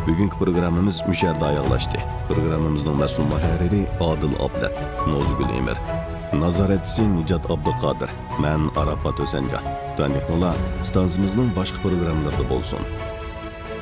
Bugünkü programmamiz müşərdə ayaqlaşdı. Programmamızın məsul mühərriri Adil Ablat, Nozgül Emir. Nazaretçisi Nicat Abduqadir. Mən Arafat Özəncan. Tanıqlılar, stansimizin başqa proqramlarında bolsun.